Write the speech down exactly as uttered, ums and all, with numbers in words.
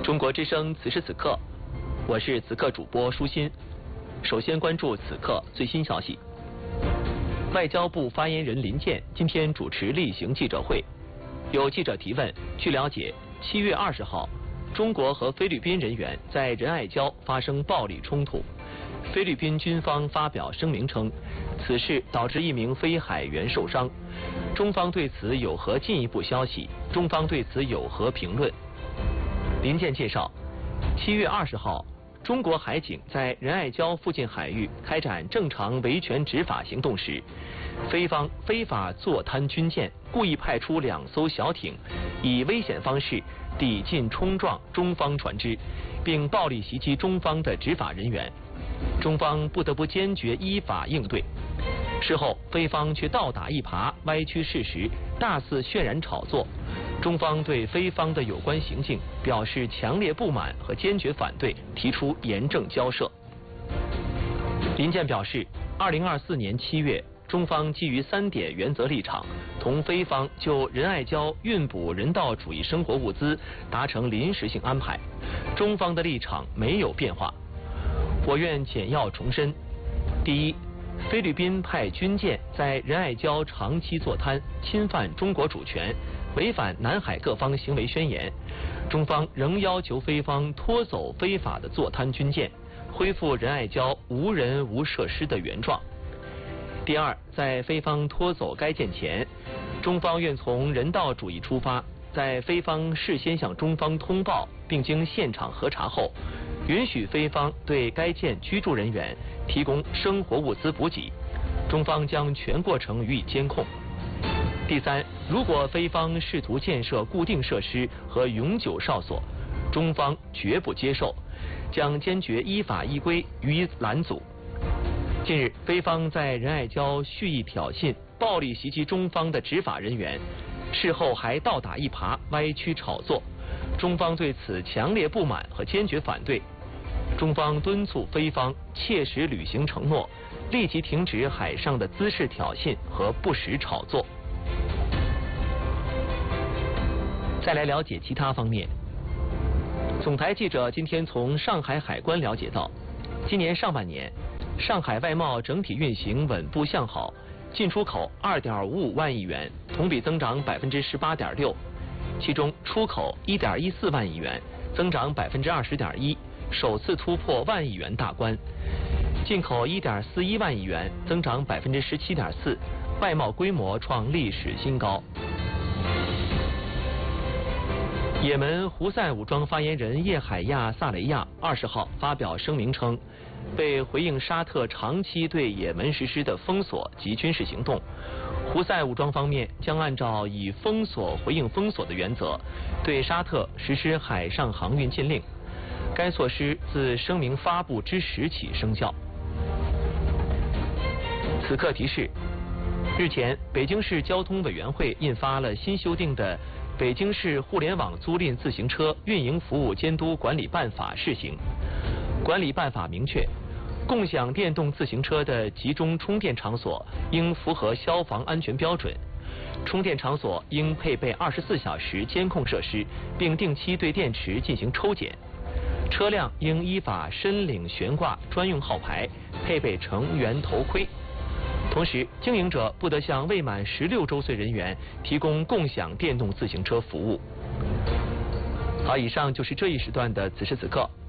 中国之声此时此刻，我是此刻主播舒心。首先关注此刻最新消息。外交部发言人林健今天主持例行记者会，有记者提问，据了解，七月二十号，中国和菲律宾人员在仁爱礁发生暴力冲突，菲律宾军方发表声明称，此事导致一名非海员受伤。中方对此有何进一步消息？中方对此有何评论？林健介绍，七月二十号，中国海警在仁爱礁附近海域开展正常维权执法行动时，菲方非法坐滩军舰故意派出两艘小艇，以危险方式抵近冲撞中方船只，并暴力袭击中方的执法人员，中方不得不坚决依法应对。事后，菲方却倒打一耙，歪曲事实，大肆渲染炒作。中方对菲方的有关行径表示强烈不满和坚决反对，提出严正交涉。林健表示，二零二四年七月，中方基于三点原则立场，同菲方就仁爱礁运补人道主义生活物资达成临时性安排，中方的立场没有变化。我愿简要重申：第一，菲律宾派军舰在仁爱礁长期坐滩，侵犯中国主权，违反南海各方行为宣言，中方仍要求菲方拖走非法的坐滩军舰，恢复仁爱礁无人无设施的原状。第二，在菲方拖走该舰前，中方愿从人道主义出发，在菲方事先向中方通报并经现场核查后，允许菲方对该舰居住人员提供生活物资补给，中方将全过程予以监控。第三，如果菲方试图建设固定设施和永久哨所，中方绝不接受，将坚决依法依规予以拦阻。近日，菲方在仁爱礁蓄意挑衅、暴力袭击中方的执法人员，事后还倒打一耙、歪曲炒作，中方对此强烈不满和坚决反对。中方敦促菲方切实履行承诺，立即停止海上的滋事挑衅和不实炒作。再来了解其他方面。总台记者今天从上海海关了解到，今年上半年，上海外贸整体运行稳步向好，进出口 二点五五万亿元，同比增长 百分之十八点六， 其中出口 一点一四万亿元，增长 百分之二十点一， 首次突破万亿元大关；进口 一点四一万亿元，增长 百分之十七点四， 外贸规模创历史新高。也门胡塞武装发言人叶海亚·萨雷亚二十号发表声明称，为回应沙特长期对也门实施的封锁及军事行动，胡塞武装方面将按照以封锁回应封锁的原则，对沙特实施海上航运禁令。该措施自声明发布之时起生效。此刻提示：日前，北京市交通委员会印发了新修订的《北京市互联网租赁自行车运营服务监督管理办法》试行。管理办法明确，共享电动自行车的集中充电场所应符合消防安全标准，充电场所应配备二十四小时监控设施，并定期对电池进行抽检。车辆应依法申领悬挂专用号牌，配备成员头盔。同时，经营者不得向未满十六周岁人员提供共享电动自行车服务。好，以上就是这一时段的此时此刻。